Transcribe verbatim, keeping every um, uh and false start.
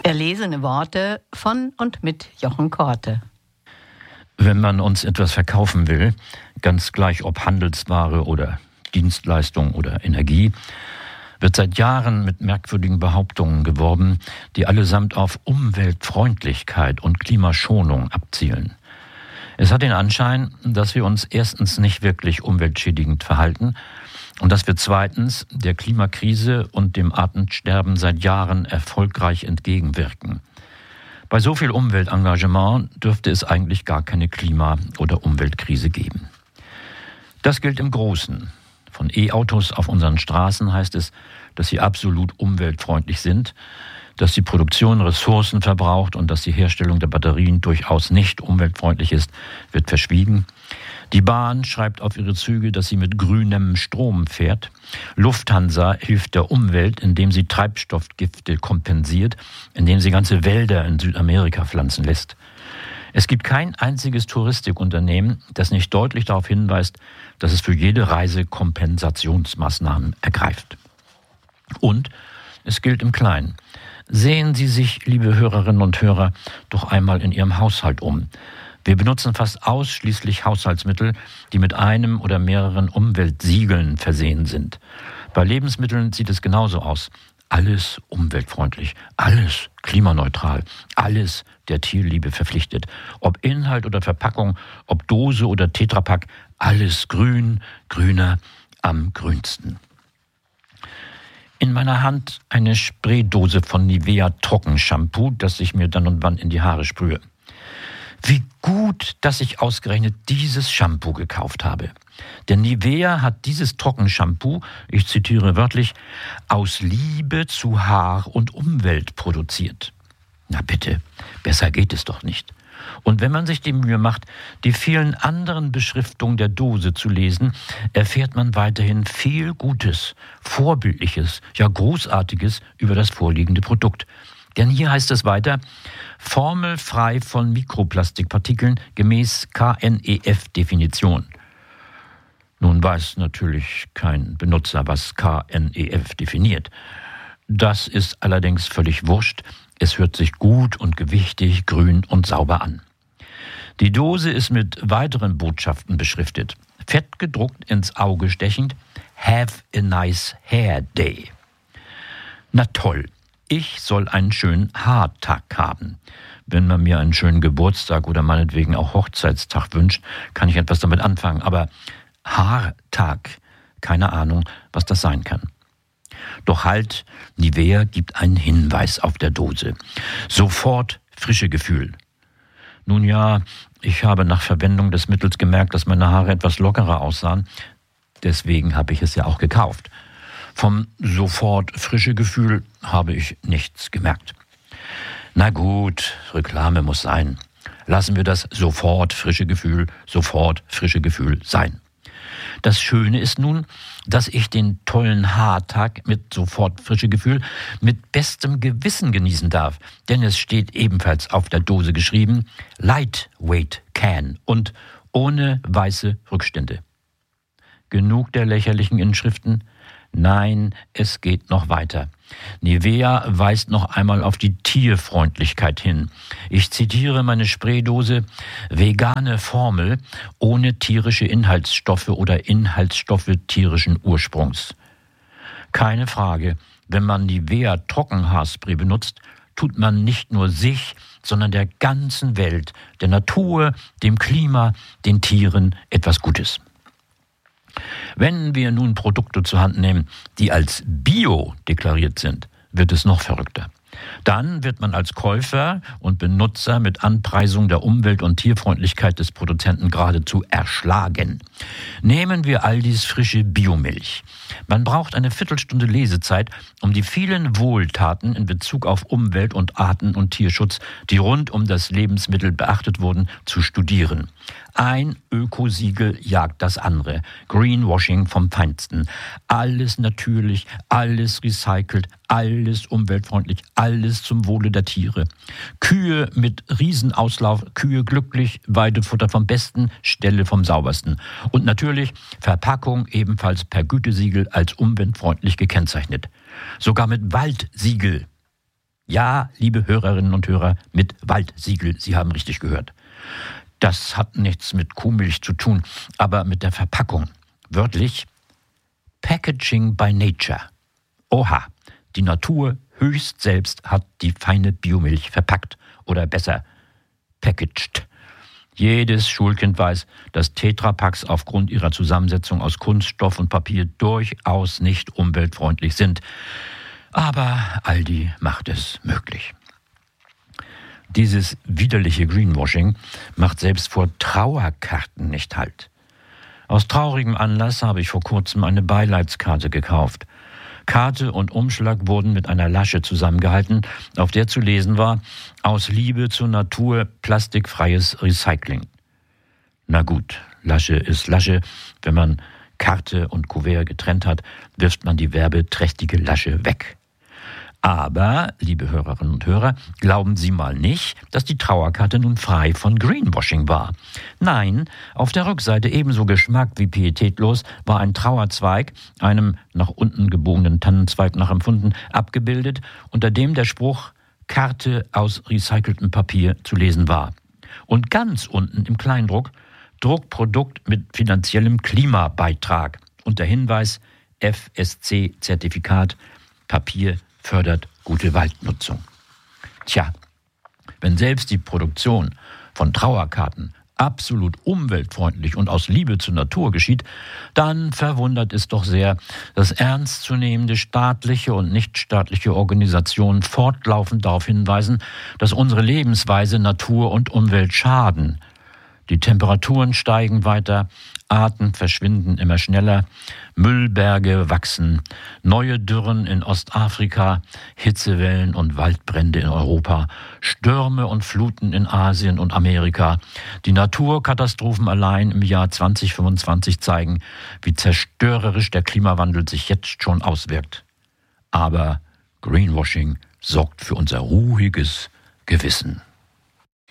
Erlesene Worte von und mit Jochen Korte. Wenn man uns etwas verkaufen will, ganz gleich ob Handelsware oder Dienstleistung oder Energie, wird seit Jahren mit merkwürdigen Behauptungen geworben, die allesamt auf Umweltfreundlichkeit und Klimaschonung abzielen. Es hat den Anschein, dass wir uns erstens nicht wirklich umweltschädigend verhalten und dass wir zweitens der Klimakrise und dem Artensterben seit Jahren erfolgreich entgegenwirken. Bei so viel Umweltengagement dürfte es eigentlich gar keine Klima- oder Umweltkrise geben. Das gilt im Großen. Von E-Autos auf unseren Straßen heißt es, dass sie absolut umweltfreundlich sind, dass die Produktion Ressourcen verbraucht und dass die Herstellung der Batterien durchaus nicht umweltfreundlich ist, wird verschwiegen. Die Bahn schreibt auf ihre Züge, dass sie mit grünem Strom fährt. Lufthansa hilft der Umwelt, indem sie Treibstoffgifte kompensiert, indem sie ganze Wälder in Südamerika pflanzen lässt. Es gibt kein einziges Touristikunternehmen, das nicht deutlich darauf hinweist, dass es für jede Reise Kompensationsmaßnahmen ergreift. Und es gilt im Kleinen. Sehen Sie sich, liebe Hörerinnen und Hörer, doch einmal in Ihrem Haushalt um. Wir benutzen fast ausschließlich Haushaltsmittel, die mit einem oder mehreren Umweltsiegeln versehen sind. Bei Lebensmitteln sieht es genauso aus. Alles umweltfreundlich, alles klimaneutral, alles der Tierliebe verpflichtet. Ob Inhalt oder Verpackung, ob Dose oder Tetrapack, alles grün, grüner, am grünsten. In meiner Hand eine Spraydose von Nivea Trockenshampoo, das ich mir dann und wann in die Haare sprühe. Wie gut, dass ich ausgerechnet dieses Shampoo gekauft habe. Denn Nivea hat dieses Trockenshampoo, ich zitiere wörtlich, aus Liebe zu Haar und Umwelt produziert. Na bitte, besser geht es doch nicht. Und wenn man sich die Mühe macht, die vielen anderen Beschriftungen der Dose zu lesen, erfährt man weiterhin viel Gutes, Vorbildliches, ja Großartiges über das vorliegende Produkt. Denn hier heißt es weiter, formelfrei von Mikroplastikpartikeln gemäß K N E F-Definition. Nun weiß natürlich kein Benutzer, was K N E F definiert. Das ist allerdings völlig wurscht. Es hört sich gut und gewichtig, grün und sauber an. Die Dose ist mit weiteren Botschaften beschriftet. Fett gedruckt ins Auge stechend, Have a nice hair day. Na toll. Ich soll einen schönen Haartag haben. Wenn man mir einen schönen Geburtstag oder meinetwegen auch Hochzeitstag wünscht, kann ich etwas damit anfangen. Aber Haartag, keine Ahnung, was das sein kann. Doch halt, Nivea gibt einen Hinweis auf der Dose. Sofort frische Gefühl. Nun ja, ich habe nach Verwendung des Mittels gemerkt, dass meine Haare etwas lockerer aussahen. Deswegen habe ich es ja auch gekauft. Vom sofort frische Gefühl habe ich nichts gemerkt. Na gut, Reklame muss sein. Lassen wir das sofort frische Gefühl, sofort frische Gefühl sein. Das Schöne ist nun, dass ich den tollen Haartag mit sofort frische Gefühl mit bestem Gewissen genießen darf. Denn es steht ebenfalls auf der Dose geschrieben, Lightweight Can und ohne weiße Rückstände. Genug der lächerlichen Inschriften? Nein, es geht noch weiter. Nivea weist noch einmal auf die Tierfreundlichkeit hin. Ich zitiere meine Spraydose, vegane Formel ohne tierische Inhaltsstoffe oder Inhaltsstoffe tierischen Ursprungs. Keine Frage, wenn man Nivea Trockenhaarspray benutzt, tut man nicht nur sich, sondern der ganzen Welt, der Natur, dem Klima, den Tieren etwas Gutes. Wenn wir nun Produkte zur Hand nehmen, die als Bio deklariert sind, wird es noch verrückter. Dann wird man als Käufer und Benutzer mit Anpreisung der Umwelt- und Tierfreundlichkeit des Produzenten geradezu erschlagen. Nehmen wir Aldis frische Biomilch. Man braucht eine Viertelstunde Lesezeit, um die vielen Wohltaten in Bezug auf Umwelt- und Arten- und Tierschutz, die rund um das Lebensmittel beachtet wurden, zu studieren. Ein Ökosiegel jagt das andere. Greenwashing vom Feinsten. Alles natürlich, alles recycelt, alles umweltfreundlich, alles zum Wohle der Tiere. Kühe mit Riesenauslauf, Kühe glücklich, Weidefutter vom Besten, Ställe vom Saubersten. Und natürlich Verpackung ebenfalls per Gütesiegel als umweltfreundlich gekennzeichnet. Sogar mit Waldsiegel. Ja, liebe Hörerinnen und Hörer, mit Waldsiegel, Sie haben richtig gehört. Das hat nichts mit Kuhmilch zu tun, aber mit der Verpackung. Wörtlich Packaging by Nature. Oha, die Natur höchst selbst hat die feine Biomilch verpackt oder besser packaged. Jedes Schulkind weiß, dass Tetrapacks aufgrund ihrer Zusammensetzung aus Kunststoff und Papier durchaus nicht umweltfreundlich sind. Aber Aldi macht es möglich. Dieses widerliche Greenwashing macht selbst vor Trauerkarten nicht Halt. Aus traurigem Anlass habe ich vor kurzem eine Beileidskarte gekauft. Karte und Umschlag wurden mit einer Lasche zusammengehalten, auf der zu lesen war: Aus Liebe zur Natur, plastikfreies Recycling. Na gut, Lasche ist Lasche. Wenn man Karte und Kuvert getrennt hat, wirft man die werbeträchtige Lasche weg. Aber, liebe Hörerinnen und Hörer, glauben Sie mal nicht, dass die Trauerkarte nun frei von Greenwashing war. Nein, auf der Rückseite ebenso Geschmack wie pietätlos war ein Trauerzweig, einem nach unten gebogenen Tannenzweig nachempfunden, abgebildet, unter dem der Spruch Karte aus recyceltem Papier zu lesen war. Und ganz unten im Kleindruck Druckprodukt mit finanziellem Klimabeitrag und der Hinweis F S C-Zertifikat, Papier fördert gute Waldnutzung. Tja, wenn selbst die Produktion von Trauerkarten absolut umweltfreundlich und aus Liebe zur Natur geschieht, dann verwundert es doch sehr, dass ernstzunehmende staatliche und nichtstaatliche Organisationen fortlaufend darauf hinweisen, dass unsere Lebensweise Natur und Umwelt schaden. Die Temperaturen steigen weiter, Arten verschwinden immer schneller, Müllberge wachsen, neue Dürren in Ostafrika, Hitzewellen und Waldbrände in Europa, Stürme und Fluten in Asien und Amerika. Die Naturkatastrophen allein im Jahr zwanzig fünfundzwanzig zeigen, wie zerstörerisch der Klimawandel sich jetzt schon auswirkt. Aber Greenwashing sorgt für unser ruhiges Gewissen.